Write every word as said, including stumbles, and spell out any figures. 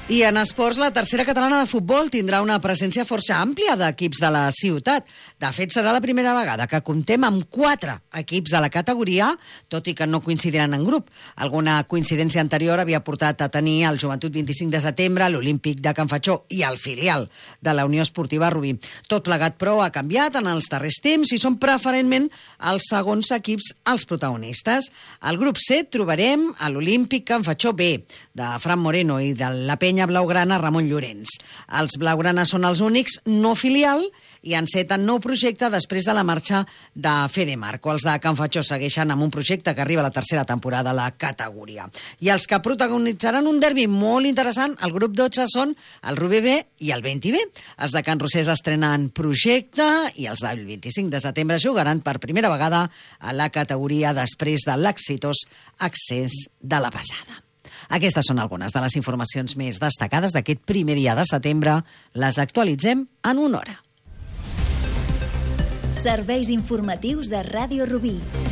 I en esports, la tercera catalana de futbol tindrà una presència força àmplia d'equips de la ciutat. De fet, serà la primera vegada que comptem amb quatre equips de la categoria, tot i que no coincidiran en grup. Alguna coincidència anterior havia portat a tenir el Joventut vint-i-cinc de setembre, l'Olímpic de Can Fatxó i el filial de la Unió Esportiva Rubí. Tot plegat, però, ha canviat en els darrers temps i són preferentment els segons equips els protagonistes. Al grup C trobarem a l'Olímpic Can Fatxó B, de Fran Moreno, i de la Penya Blaugrana Ramon Llorenç. Els Blaugrana són els únics no filial i enceten nou projecte després de la marxa de Fede Marco. Els de Can Fatxó segueixen amb un projecte que arriba a la tercera temporada a la categoria. I els que protagonitzaran un derbi molt interessant, el grup dotze, són el Rubí B i el Venti B. Els de Can Rosés estrenen projecte i els del vint-i-cinc de setembre jugaran per primera vegada a la categoria després de l'exitós accés de la passada. Aquestes són algunes de les informacions més destacades d'aquest primer dia de setembre. Les actualitzem en una hora. Serveis informatius de Ràdio Rubí.